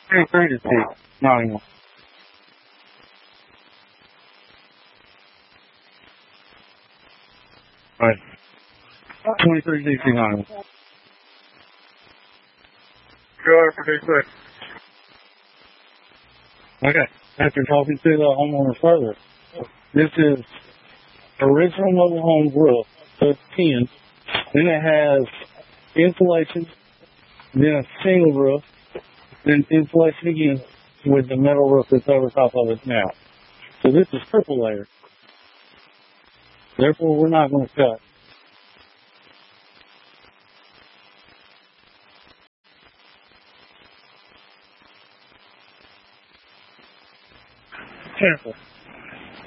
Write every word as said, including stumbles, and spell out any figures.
twenty-three to T, Nottingham. Right. twenty-three D C Nottingham. Go ahead for D C. Okay. After talking to the homeowner further, this is original mobile home roof, so it's tin. Then it has insulation, then a single roof, then insulation again with the metal roof that's over top of it now. So this is triple layer. Therefore, we're not going to cut. Careful.